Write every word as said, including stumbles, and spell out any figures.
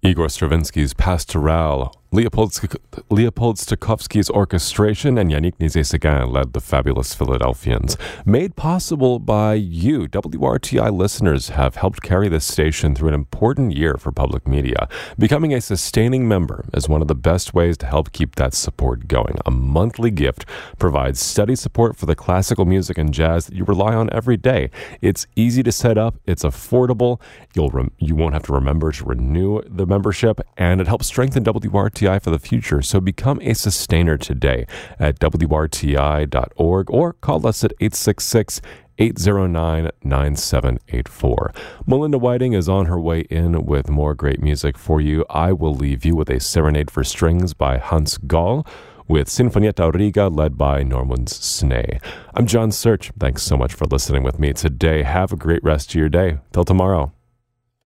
Igor Stravinsky's Pastoral, Leopold, Leopold Stokowski's orchestration, and Yannick Nézet-Séguin led the fabulous Philadelphians. Made possible by you, W R T I listeners have helped carry this station through an important year for public media. Becoming a sustaining member is one of the best ways to help keep that support going. A monthly gift provides steady support for the classical music and jazz that you rely on every day. It's easy to set up, it's affordable, you'll rem- you won't have to remember to renew the membership, and it helps strengthen W R T I for the future. So become a sustainer today at W R T I dot org or call us at eight six six, eight oh nine, nine seven eight four. Melinda Whiting is on her way in with more great music for you. I will leave you with a Serenade for Strings by Hans Gall with Sinfonietta Riga led by Norman Snay. I'm John Search. Thanks so much for listening with me today. Have a great rest of your day. Till tomorrow.